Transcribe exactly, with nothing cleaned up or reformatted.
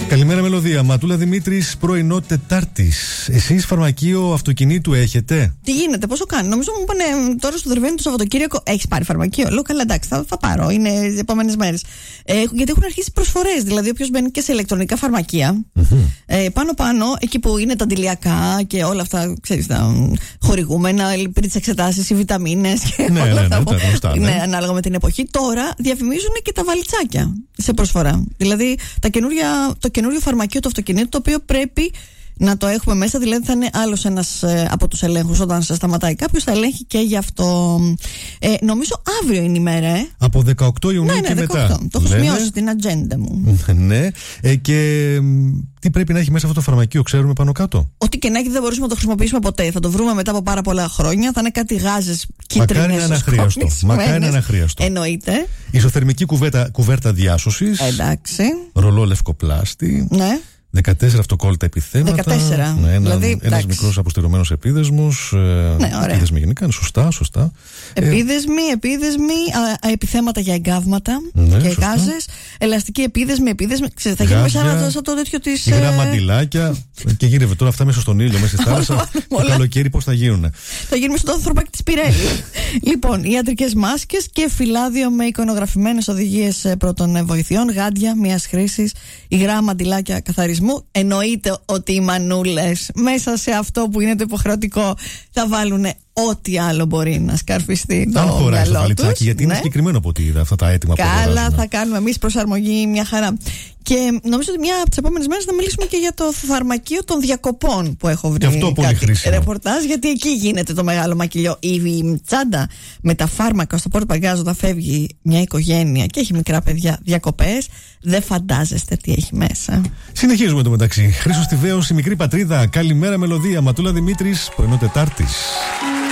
Καλημέρα, Μελωδία. Ματούλα Δημήτρης, πρωινό Τετάρτης. Εσείς φαρμακείο αυτοκινήτου έχετε? Τι γίνεται, πόσο κάνει? Νομίζω μου είπανε τώρα στο Δερβαίνι το Σαββατοκύριακο. Έχεις πάρει φαρμακείο? Λέω καλά, εντάξει, θα, θα πάρω. Είναι οι επόμενες μέρες. Ε, γιατί έχουν αρχίσει προσφορές. Δηλαδή, όποιος μπαίνει και σε ηλεκτρονικά φαρμακεία, mm-hmm. ε, πάνω-πάνω, εκεί που είναι τα αντιλιακά και όλα αυτά, ξέρεις, τα χορηγούμενα, πριν τις εξετάσεις, οι βιταμίνες και ναι, όλα ναι, αυτά. Ναι, που, ναι, γνωστά, ναι. Ναι, ανάλογα με την εποχή. Τώρα διαφημίζουν και τα βαλιτσάκια σε προσφορά. Δηλαδή, τα καινούρια, το καινούριο φαρμακείο του αυτοκινήτου, το οποίο πρέπει να το έχουμε μέσα, δηλαδή θα είναι άλλος ένας ε, από τους ελέγχους. Όταν σε σταματάει κάποιος, θα ελέγχει και γι' αυτό. Ε, νομίζω αύριο είναι η μέρα, ε. Από δεκαοκτώ Ιουνίου ναι, ναι, και δεκαοκτώ. μετά. Το έχω σημειώσει στην ατζέντα μου. Ναι. Ε, και τι πρέπει να έχει μέσα αυτό το φαρμακείο, ξέρουμε πάνω κάτω? Ό,τι και να έχει, δεν μπορούμε να το χρησιμοποιήσουμε ποτέ. Θα το βρούμε μετά από πάρα πολλά χρόνια. Θα είναι κάτι γάζες κίτρινες. Μακάρι να είναι αχρίαστο. Μακάρι να είναι αχρίαστο. Εννοείται. Ισοθερμική κουβέρτα, κουβέρτα διάσωσης. Εντάξει. Ρολό λευκοπλάστη. Ναι. δεκατέσσερα αυτοκόλλητα επιθέματα. δεκατέσσερα. Ναι, ένα, δηλαδή, ένας μικρός αποστηρωμένος επίδεσμος. Ναι, επίδεσμοι γενικά, είναι σωστά, σωστά. Επίδεσμοι, επίδεσμοι, α, α, επιθέματα για εγκάβματα ναι, και γάζες. Ελαστική επίδεσμη, επίδεσμη. Ξέρετε, θα γίνουμε σαν, σαν το τέτοιο της. Υγρά μαντιλάκια. Και γύρευε τώρα αυτά μέσα στον ήλιο, μέσα στη θάλασσα. Το καλοκαίρι πώς θα γίνουν? Θα γίνουμε στο ανθρωπάκι της Πιρέλη. Λοιπόν, ιατρικές μάσκες και φυλάδιο με εικονογραφημένες οδηγίες πρώτων βοηθειών, γάντια μιας χρήσης, υγρά μαντιλάκια καθαρισμού. Εννοείται ότι οι μανούλες μέσα σε αυτό που είναι το υποχρεωτικό θα βάλουν ό,τι άλλο μπορεί να σκαρφιστεί το αν χωράει στο μυαλό τους. Γιατί είναι ναι. συγκεκριμένο από ό,τι είδα αυτά τα έτοιμα που Καλά, θα κάνουμε εμείς προσαρμογή, μια χαρά. Και νομίζω ότι μια από τις επόμενες μέρες θα μιλήσουμε και για το φαρμακείο των διακοπών που έχω βρει. Και αυτό πολύ χρήσιμο. Ρεπορτάζ, γιατί εκεί γίνεται το μεγάλο μακιλιό. Η τσάντα με τα φάρμακα στο πόρτο παγκάζ, όταν φεύγει μια οικογένεια και έχει μικρά παιδιά διακοπές, δεν φαντάζεστε τι έχει μέσα. Συνεχίζουμε το μεταξύ. Χρήστος Τιβαίος, η μικρή πατρίδα. Καλημέρα, Μελωδία. Ματούλα Δημήτρης, πρωινό Τετάρτης.